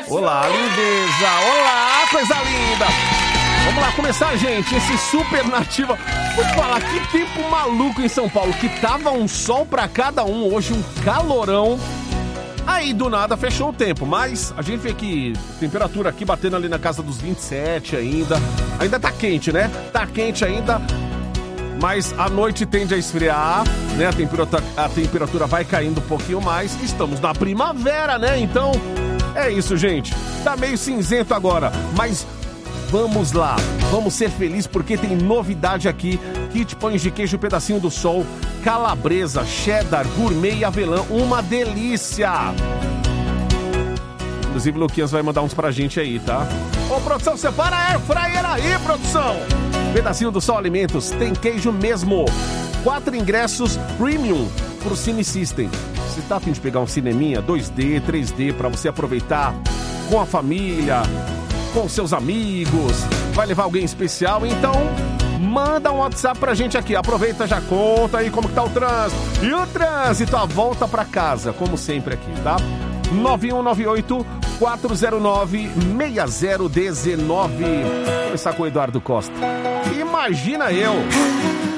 Olá, lindeza! Olá, coisa linda! Vamos lá começar, gente, esse super nativa. Vou te falar, que tempo maluco em São Paulo, que tava um sol pra cada um, hoje um calorão. Aí, do nada, fechou o tempo, mas a gente vê que temperatura aqui batendo ali na casa dos 27 ainda. Ainda tá quente, né? Tá quente ainda, mas a noite tende a esfriar, né? A temperatura vai caindo um pouquinho mais. Estamos na primavera, né? Então, é isso, gente. Tá meio cinzento agora, mas vamos lá. Vamos ser felizes porque tem novidade aqui. Kit pães de queijo, pedacinho do sol, calabresa, cheddar, gourmet e avelã. Uma delícia! Inclusive, o Luquinhas vai mandar uns pra gente aí, tá? Ô, produção, separa a air fryer aí, produção! Pedacinho do Sol Alimentos, tem queijo mesmo. 4 ingressos premium pro Cine System. Você tá a fim de pegar um cineminha 2D, 3D pra você aproveitar com a família, com seus amigos, vai levar alguém especial, então manda um WhatsApp pra gente aqui. Aproveita, já conta aí como que tá o trânsito. E o trânsito, a volta pra casa, como sempre aqui, tá? 9198-409-6019. Vou começar com o Eduardo Costa. Imagina eu